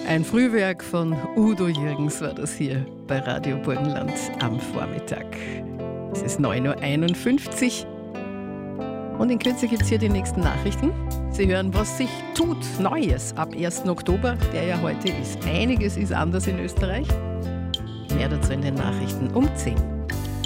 Ein Frühwerk von Udo Jürgens war das hier bei Radio Burgenland am Vormittag. Es ist 9.51 Uhr und in Kürze gibt es hier die nächsten Nachrichten. Sie hören, was sich tut, Neues ab 1. Oktober, der ja heute ist. Einiges ist anders in Österreich. Mehr dazu in den Nachrichten um 10 Uhr.